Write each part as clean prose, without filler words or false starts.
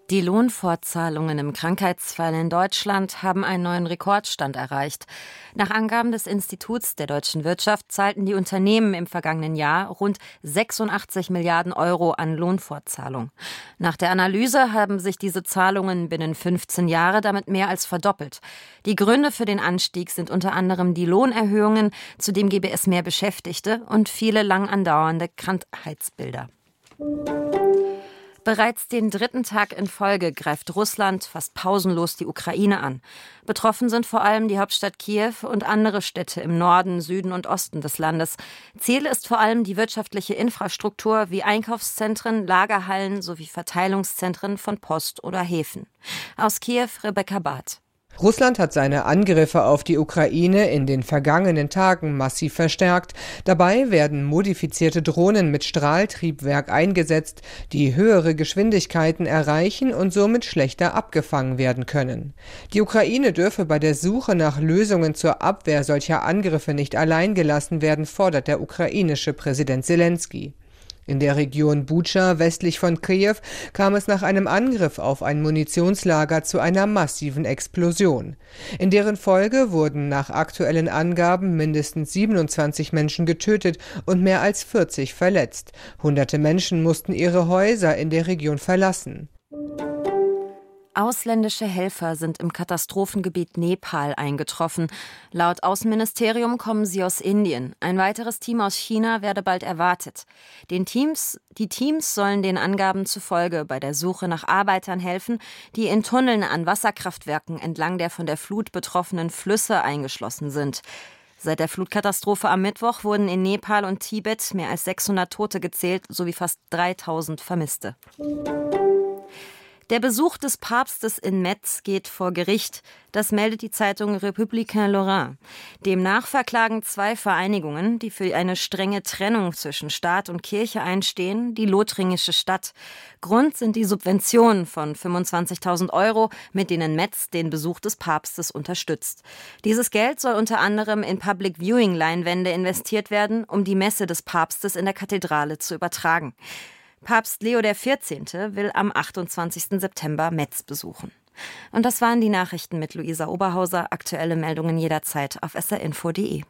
Die Lohnfortzahlungen im Krankheitsfall in Deutschland haben einen neuen Rekordstand erreicht. Nach Angaben des Instituts der deutschen Wirtschaft zahlten die Unternehmen im vergangenen Jahr rund 86 Milliarden Euro an Lohnfortzahlung. Nach der Analyse haben sich diese Zahlungen binnen 15 Jahre damit mehr als verdoppelt. Die Gründe für den Anstieg sind unter anderem die Lohnerhöhungen, zudem gebe es mehr Beschäftigte und viele lang andauernde Krankheitsbilder. Bereits den 3. Tag in Folge greift Russland fast pausenlos die Ukraine an. Betroffen sind vor allem die Hauptstadt Kiew und andere Städte im Norden, Süden und Osten des Landes. Ziel ist vor allem die wirtschaftliche Infrastruktur wie Einkaufszentren, Lagerhallen sowie Verteilungszentren von Post oder Häfen. Aus Kiew Rebecca Barth. Russland hat seine Angriffe auf die Ukraine in den vergangenen Tagen massiv verstärkt. Dabei werden modifizierte Drohnen mit Strahltriebwerk eingesetzt, die höhere Geschwindigkeiten erreichen und somit schlechter abgefangen werden können. Die Ukraine dürfe bei der Suche nach Lösungen zur Abwehr solcher Angriffe nicht allein gelassen werden, fordert der ukrainische Präsident Selenskyj. In der Region Butscha westlich von Kiew kam es nach einem Angriff auf ein Munitionslager zu einer massiven Explosion. In deren Folge wurden nach aktuellen Angaben mindestens 27 Menschen getötet und mehr als 40 verletzt. Hunderte Menschen mussten ihre Häuser in der Region verlassen. Ausländische Helfer sind im Katastrophengebiet Nepal eingetroffen. Laut Außenministerium kommen sie aus Indien. Ein weiteres Team aus China werde bald erwartet. Die Teams sollen den Angaben zufolge bei der Suche nach Arbeitern helfen, die in Tunneln an Wasserkraftwerken entlang der von der Flut betroffenen Flüsse eingeschlossen sind. Seit der Flutkatastrophe am Mittwoch wurden in Nepal und Tibet mehr als 600 Tote gezählt, sowie fast 3000 Vermisste. Der Besuch des Papstes in Metz geht vor Gericht. Das meldet die Zeitung Républicain Lorrain. Demnach verklagen 2 Vereinigungen, die für eine strenge Trennung zwischen Staat und Kirche einstehen, die lothringische Stadt. Grund sind die Subventionen von 25.000 Euro, mit denen Metz den Besuch des Papstes unterstützt. Dieses Geld soll unter anderem in Public-Viewing-Leinwände investiert werden, um die Messe des Papstes in der Kathedrale zu übertragen. Papst Leo XIV. Will am 28. September Metz besuchen. Und das waren die Nachrichten mit Luisa Oberhauser. Aktuelle Meldungen jederzeit auf srinfo.de.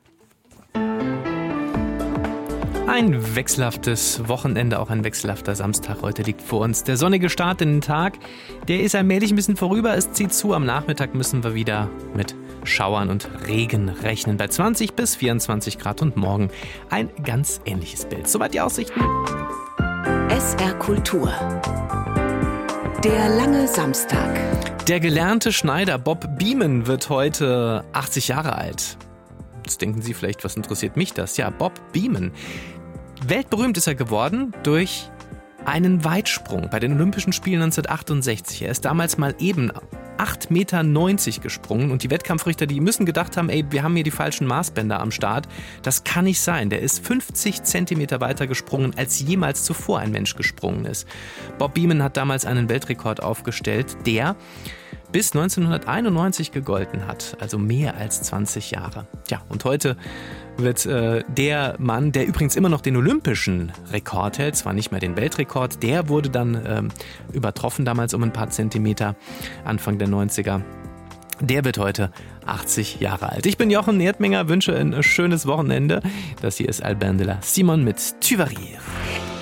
Ein wechselhaftes Wochenende, auch ein wechselhafter Samstag heute liegt vor uns. Der sonnige Start in den Tag, der ist allmählich ein bisschen vorüber. Es zieht zu, am Nachmittag müssen wir wieder mit Schauern und Regen rechnen. Bei 20 bis 24 Grad und morgen ein ganz ähnliches Bild. Soweit die Aussichten. SR Kultur. Der lange Samstag. Der gelernte Schneider Bob Beamon wird heute 80 Jahre alt. Jetzt denken Sie vielleicht, was interessiert mich das? Ja, Bob Beamon. Weltberühmt ist er geworden durch einen Weitsprung bei den Olympischen Spielen 1968. Er ist damals mal eben 8,90 Meter gesprungen und die Wettkampfrichter, die müssen gedacht haben, wir haben hier die falschen Maßbänder am Start. Das kann nicht sein. Der ist 50 Zentimeter weiter gesprungen, als jemals zuvor ein Mensch gesprungen ist. Bob Beamon hat damals einen Weltrekord aufgestellt, der bis 1991 gegolten hat, also mehr als 20 Jahre. Ja, und heute wird der Mann, der übrigens immer noch den olympischen Rekord hält, zwar nicht mehr den Weltrekord, der wurde dann übertroffen damals um ein paar Zentimeter, Anfang der 90er. Der wird heute 80 Jahre alt. Ich bin Jochen Erdminger, wünsche ein schönes Wochenende. Das hier ist Albin de la Simon mit Tu vas rire.